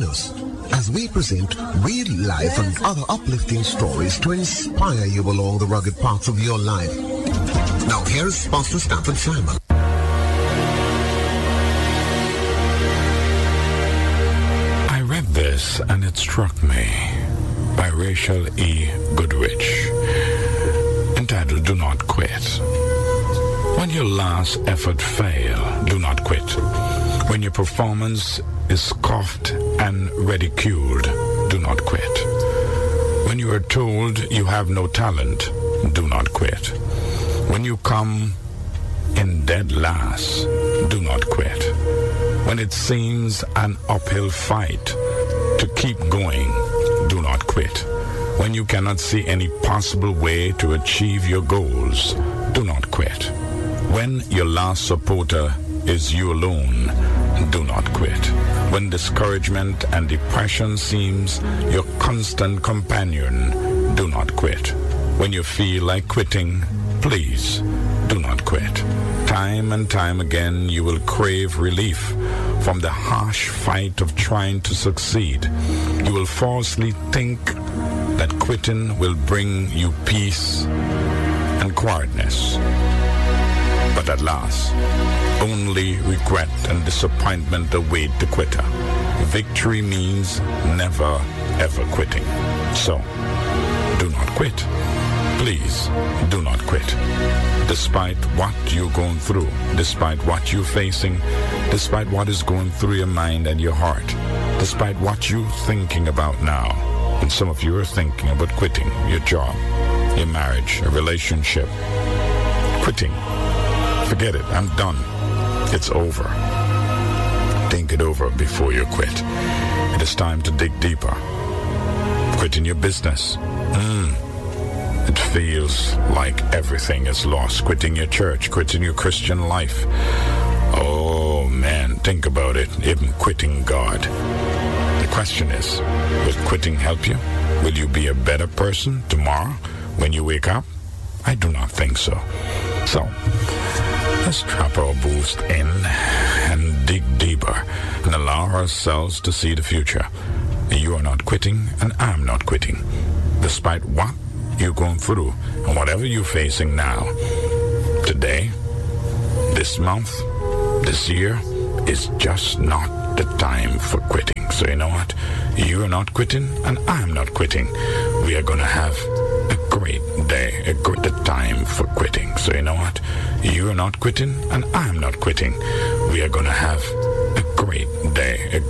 us as we present real life and other uplifting stories to inspire you along the rugged paths of your life. Now here's Pastor Stafford Simon. I read this and it struck me, by Rachel E. Goodrich, entitled Do Not Quit. When your last effort fails, do not quit. When your performance is scoffed and ridiculed, do not quit. When you are told you have no talent, do not quit. When you come in dead last, do not quit. When it seems an uphill fight to keep going, do not quit. When you cannot see any possible way to achieve your goals, do not quit. When your last supporter is you alone, do not quit. When discouragement and depression seems your constant companion, do not quit. When you feel like quitting, please do not quit. Time and time again you will crave relief from the harsh fight of trying to succeed. You will falsely think that quitting will bring you peace and quietness. But at last, only regret and disappointment await the quitter. Victory means never, ever quitting. So, do not quit. Please, do not quit. Despite what you're going through, despite what you're facing, despite what is going through your mind and your heart, despite what you're thinking about now, and some of you are thinking about quitting your job, your marriage, a relationship, quitting. Forget it. I'm done. It's over. Think it over before you quit. It is time to dig deeper. Quitting your business. It feels like everything is lost. Quitting your church. Quitting your Christian life. Oh, man. Think about it. Even quitting God. The question is, will quitting help you? Will you be a better person tomorrow when you wake up? I do not think so. So, let's trap our boots in and dig deeper and allow ourselves to see the future. You are not quitting and I'm not quitting. Despite what you're going through and whatever you're facing now, today, this month, this year is just not the time for quitting. So you know what? You are not quitting and I'm not quitting. We are going to have a great day, a great time for quitting. So you know what? You are not quitting and I'm not quitting. We are going to have a